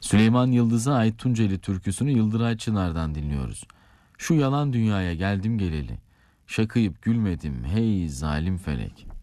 Süleyman Yıldız'a ait Tunceli türküsünü Yıldıray Çınar'dan dinliyoruz. Şu yalan dünyaya geldim geleli. Şakıyıp gülmedim hey zalim felek.